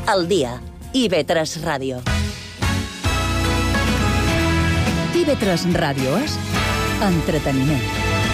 Al dia. IB3 Ràdio. IB3 Ràdio és entreteniment.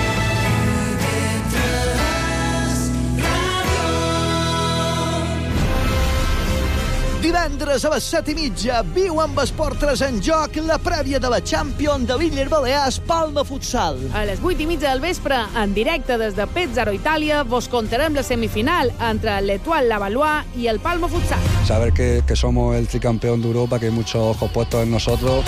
Divendres a les 7:30, viu amb Esport 3 en joc la prèvia de la Champions de l'Illes Balears Palma Futsal. A les 8:30 del vespre, en directe des de Pesaro, Itàlia, vos contarem la semifinal entre l'Etoile Lavallois i el Palma Futsal. Saber que somos el tricampeón de Europa, que hay muchos ojos puestos en nosotros.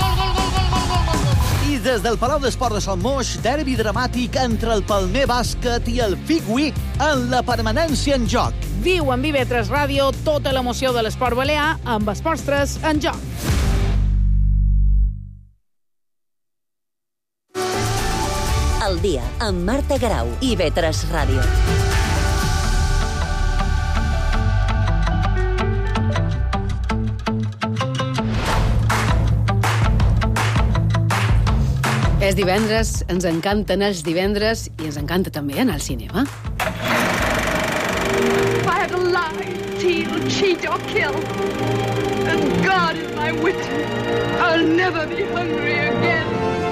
I des del Palau d'Esport de Salmoix, derbi dramàtic entre el Palmer Bàsquet i el Figui en la permanència en joc. Viu amb IB3 Ràdio tota l'emoció de l'esport balear amb Esports 3 en joc. Al dia, amb Marta Garau, IB3 Ràdio. És divendres, ens encanten els divendres i ens encanta també anar al cinema. I had to lie, steal, cheat or kill. And God is my witness. I'll never be hungry again.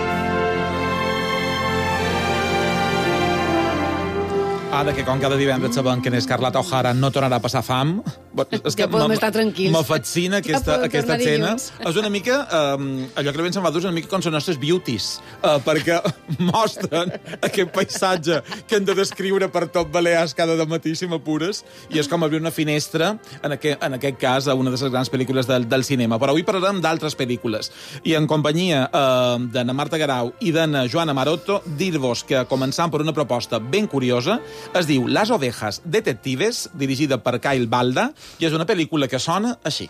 Ara que com cada divendres sabem que en Scarlett O'Hara no tornarà a passar fam, és que ja podem estar tranquils. me fascina aquesta escena. És una mica, allò que ben se'n va dur, és una mica com les nostres beauties, perquè mostren aquest paisatge que hem de descriure per tot Balears cada matí, si m'apures, i és com obrir una finestra, en aquest cas, a una de les grans pel·lícules del cinema. Però avui parlarem d'altres pel·lícules. I en companyia d'Anna Marta Garau i d'Anna Joana Marotto, dir-vos que començant per una proposta ben curiosa, es diu Las ovejas detectives, dirigida per Kyle Balda, i és una pel·lícula que sona així.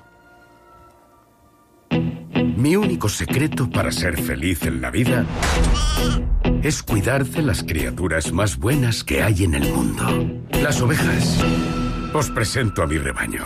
Mi único secreto para ser feliz en la vida es cuidar de las criaturas más buenas que hay en el mundo. Las ovejas. Os presento a mi rebaño.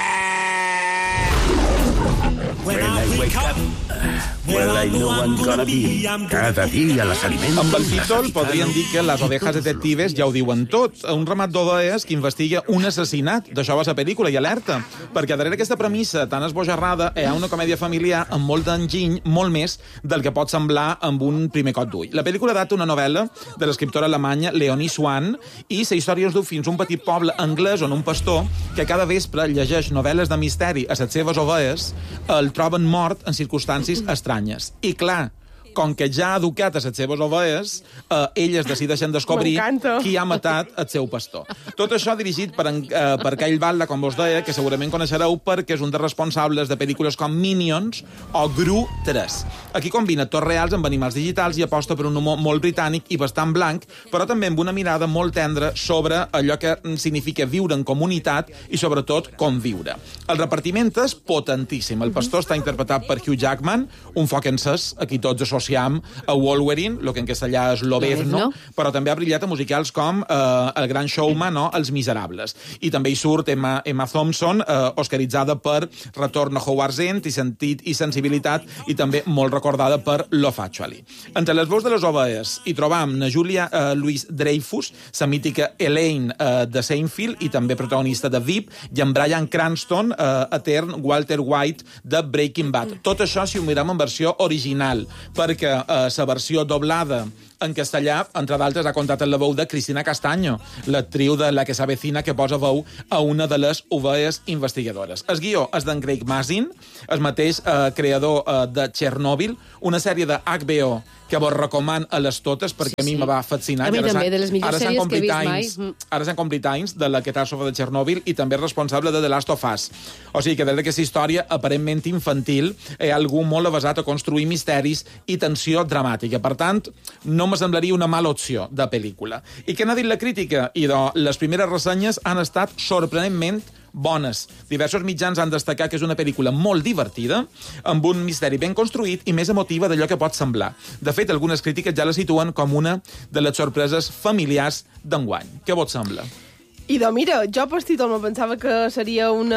When I wake up, well, I know I'm gonna be. Cada dia les alimento. Amb el títol podríem dir que Les ovejas detectives ja ho diuen tot. Un ramat d'ovelles que investiga un assassinat. D'això va ser pel·lícula i alerta. Perquè darrere aquesta premissa tan esbojarrada hi ha una comèdia familiar amb molt d'enginy, molt més del que pot semblar amb un primer cop d'ull. La pel·lícula data una novel·la de l'escriptora alemanya Leonie Swann i la història es du fins a un petit poble anglès on un pastor que cada vespre llegeix novel·les de misteri a les seves ovelles el troben mort en circumstàncies estranyes. I clar, com que ja ha educat a les seves ovelles, elles decideixen descobrir qui ha matat el seu pastor. Tot això dirigit per Kyle Balda, com vos deia, que segurament coneixereu perquè és un dels responsables de pel·lícules com Minions o Gru 3. Aquí combina actors reals amb animals digitals i aposta per un humor molt britànic i bastant blanc, però també amb una mirada molt tendra sobre allò que significa viure en comunitat i, sobretot, conviure. El repartiment és potentíssim. El pastor està interpretat per Hugh Jackman, un foc encès, aquí tots associem a Wolverine, el que en castellà és Lobezno, però també ha brillat a musicals com El Gran Showman o Els Miserables. I també hi surt Emma Thompson, oscaritzada per Retorn a Howard's End i Sentit i Sensibilitat, i també molt recordada per Love Actually. Entre les veus de les ovelles hi trobam na Julia Louis-Dreyfus, la mítica Elaine de Seinfeld i també protagonista de VIP, i en Bryan Cranston, etern Walter White de Breaking Bad. Tot això si ho mirem en versió original, perquè la versió doblada en castellà, entre d'altres, ha comptat en la veu de Cristina Castaño, l'actriu de La que s'avecina, que posa veu a una de les ovelles investigadores. El guió és d'en Craig Mazin, el mateix creador de Chernobyl, una sèrie de HBO que vos recoman a les totes, perquè a mi me va fascinar. A mi també, de les millors sèries que he vist mai. Ara s'han complit anys de la catàstrofe de Chernobyl i també és responsable de The Last of Us. O sigui que des d'aquesta història aparentment infantil hi ha algú molt avesat a construir misteris i tensió dramàtica. Per tant, no me semblaria una mala opció de pel·lícula. I què n'ha dit la crítica? I les primeres ressenyes han estat sorprenentment bones. Diversos mitjans han destacat que és una pel·lícula molt divertida, amb un misteri ben construït i més emotiva d'allò que pot semblar. De fet, algunes crítiques ja la situen com una de les sorpreses familiars d'enguany. Què vos sembla? I mira, jo per títol me pensava que seria un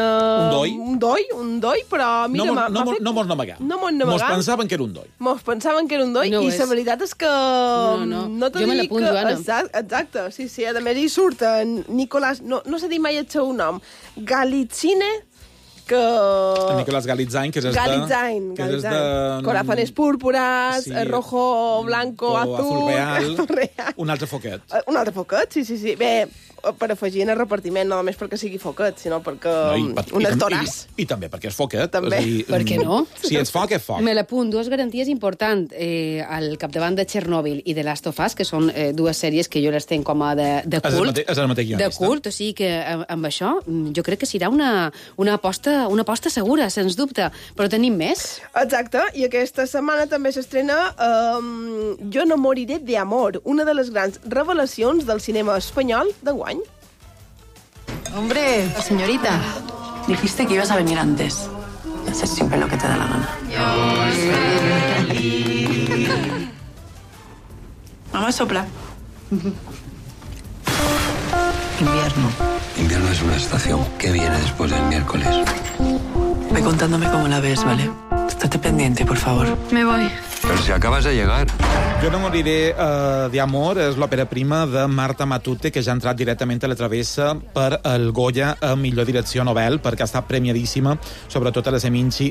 doi, però mira... No mos n'amagar. Mos pensaven que era un doi. Mos pensaven que era un doi, i la veritat és que... No jo me l'apunto, Anna. Exacte, sí. A més, hi surt en Nicolás... No sé dir mai el seu nom. Galitzine que... El Nicolás Galitzine, que és Galitzine. Corazones púrpuras, rojo, blanco, azul real. Un altre foquet. Un altre foquet, sí. Bé, per afegir en el repartiment, no només perquè sigui foquet, sinó perquè un actoràs. I també perquè és foquet. També. Per què no? Si és foc, és foc. Me l'apunt, dues garanties importants al capdavant de Chernobyl i de Last of Us, que són dues sèries que jo les tenc com a de cult. És el mateix guionista. De cult, o sigui que amb això jo crec que serà una aposta segura, sens dubte. Però tenim més? Exacte, i aquesta setmana també s'estrena Jo no moriré de amor, una de les grans revelacions del cinema espanyol d'enguany. Hombre, señorita, dijiste que ibas a venir antes. Haces siempre lo que te da la gana. Mamá, sopla. Invierno. Invierno es una estación que viene después del miércoles. Ve contándome cómo la ves, ¿vale? Estate pendiente, por favor. Me voy. Pero si acabas de llegar. Jo no moriré d'amor és l'òpera prima de Marta Matute, que ja ha entrat directament a la travessa per el Goya a millor direcció Nobel, perquè ha estat premiadíssima, sobretot a la Seminci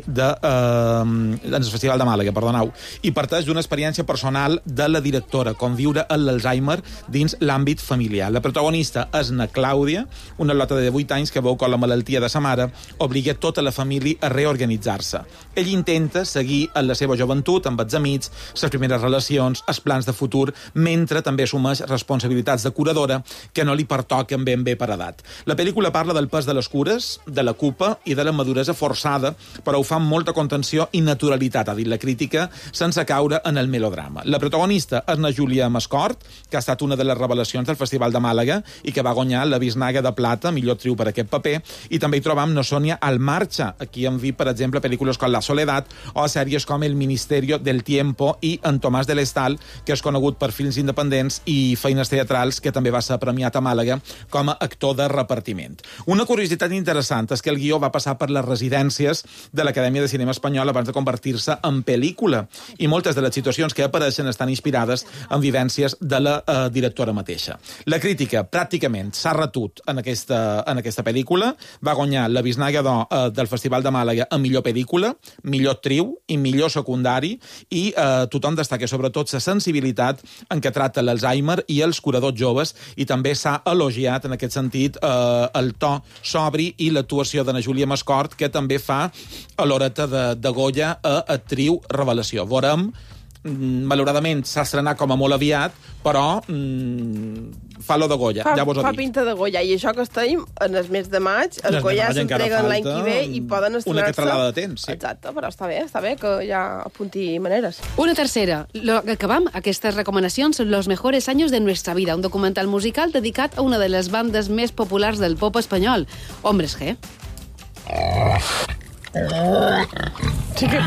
del Festival de Màlaga, perdoneu. I parteix d'una experiència personal de la directora, com viure l'Alzheimer dins l'àmbit familiar. La protagonista és na Clàudia, una lota de 18 anys que veu que la malaltia de sa mare obliga tota la família a reorganitzar-se. Ell intenta seguir en la seva joventut, amb els amics, les primeres relacions, els plans de futur, mentre també assumeix responsabilitats de curadora que no li pertoquen ben bé per edat. La pel·lícula parla del pes de les cures, de la culpa i de la maduresa forçada, però ho fa amb molta contenció i naturalitat, ha dit la crítica, sense caure en el melodrama. La protagonista és na Júlia Mascort, que ha estat una de les revelacions del Festival de Màlaga i que va guanyar la Bisnaga de Plata, millor actriu per aquest paper, i també hi trobam na Sònia Almarcha, aquí hem vist, per exemple, pel·lícules com La Soledad o sèries com El Ministerio del Tiempo i En Tomàs de l'Estal, que és conegut per films independents i feines teatrals, que també va ser premiat a Màlaga com a actor de repartiment. Una curiositat interessant és que el guió va passar per les residències de l'Acadèmia de Cinema Espanyol abans de convertir-se en pel·lícula, i moltes de les situacions que apareixen estan inspirades en vivències de la directora mateixa. La crítica pràcticament s'ha retut en aquesta pel·lícula, va guanyar la Bisnaga d'Or del Festival de Màlaga a millor pel·lícula, millor actriu i millor secundari, i tothom destaca sobretot la sensibilitat en què tracta l'Alzheimer i els curadors joves, i també s'ha elogiat en aquest sentit el to sobri i l'actuació de na Júlia Mascort, que també fa a l'horeta de Goya a actriu revelació. Veurem, malauradament s'ha estrenat com a molt aviat, però fa lo de Goya, ja vos ho fa dic. pinta de Goya, i això que estem en el mes de maig, el Goya s'entreguen l'any que ve i poden estrenar-se... Una catralada de temps, sí. Exacte, però està bé que ja apunti maneres. Una tercera. Acabam aquestes recomanacions són Los mejores años de nuestra vida, un documental musical dedicat a una de les bandes més populars del pop espanyol, Hombres G. Sí que...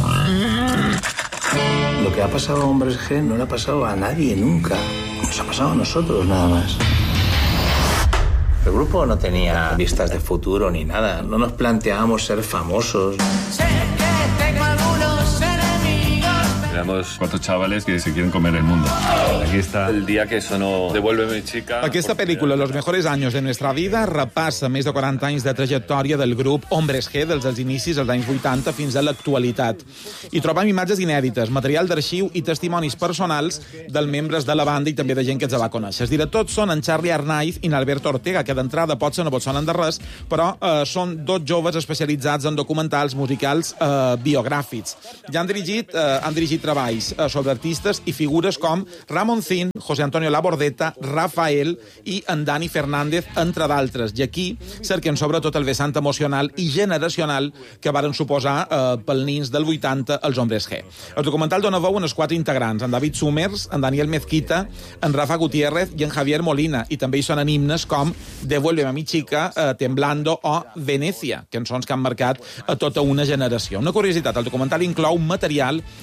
Lo que ha pasado a Hombres G no le ha pasado a nadie nunca. Nos ha pasado a nosotros nada más. El grupo no tenía vistas de futuro ni nada. No nos planteábamos ser famosos. Sé que tengo algunos enemigos. Éramos 4 chavales que se quieren comer el mundo. Aquí está el día que sonó Devuélveme chica. Aquesta pel·lícula, Los mejores años de nuestra vida, repassa més de 40 anys de trajectòria del grup Hombres G, dels inicis dels anys 80 fins a l'actualitat. Hi trobam imatges inèdites, material d'arxiu i testimonis personals dels membres de la banda i també de gent que els va conèixer. Els directors són en Charlie Arnaiz i en Alberto Ortega, que d'entrada potser no sonen de res, però són dos joves especialitzats en documentals musicals biogràfics. Ja han dirigit treballs sobre artistes i figures com Ramon Zin, José Antonio Labordeta, Rafael i en Dani Fernández, entre d'altres. I aquí cerquen sobretot el vessant emocional i generacional que varen suposar pel nins del 80 els Hombres G. El documental dona veu en els 4 integrants, en David Summers, en Daniel Mezquita, en Rafa Gutiérrez i en Javier Molina, i també hi sonen himnes com Devuélveme a mi chica, Temblando o Venecia, cançons que han marcat a tota una generació. Una curiositat, el documental inclou material enregistrat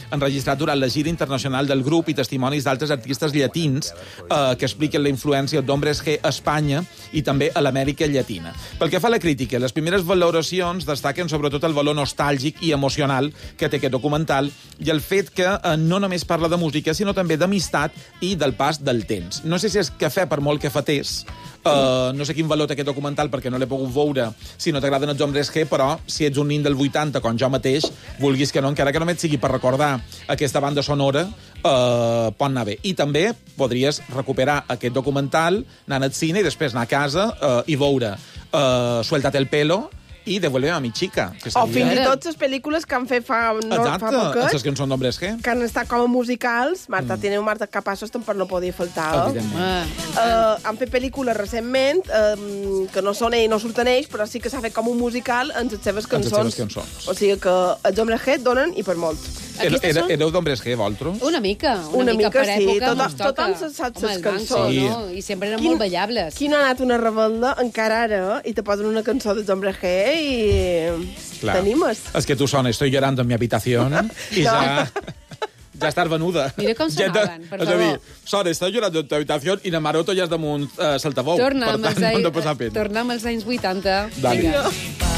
enregistrat durant la gira internacional del grup i testimonis d'altres artistes llatins que expliquen la influència d'Hombres G a Espanya i també a l'Amèrica Llatina. Pel que fa a la crítica, les primeres valoracions destaquen sobretot el valor nostàlgic i emocional que té aquest documental i el fet que no només parla de música, sinó també d'amistat i del pas del temps. No sé si és cafè per molt que fatés, no sé quin valor té aquest documental perquè no l'he pogut veure si no t'agraden els Hombres G, però si ets un nin del 80, com jo mateix, vulguis que no, encara que només sigui per recordar aquesta banda sonora, pot anar bé. I també podries recuperar aquest documental anant al cine i després anar a casa i veure Suéltate el pelo i Devuélveme a mi chica. O fins i tot les pel·lícules que han fet fa poquet, les que són d'Hombres G, que han estat com a musicals. Marta tiene un Marta Capassos tampoc no podia faltar. Han fet pel·lícules recentment que no són ells, no surten ells, però sí que s'ha fet com un musical en les seves cançons. O sigui que els Hombres G donen i per molt. Éreu d'Hombres G, vosaltres? Una mica per època mos toca. Home, el cançó, no? I sempre eren molt ballables. Qui no ha anat una rebel·la encara ara i te posen una cançó dels Hombres G i t'animes. És que tu sona Estoy llorando en mi habitación i ja estàs venuda. Mira com sonaven, per favor. És a dir, sona Estoy llorando en tu habitación i Namaroto ja és damunt saltabou. Tornem als anys 80. Vinga.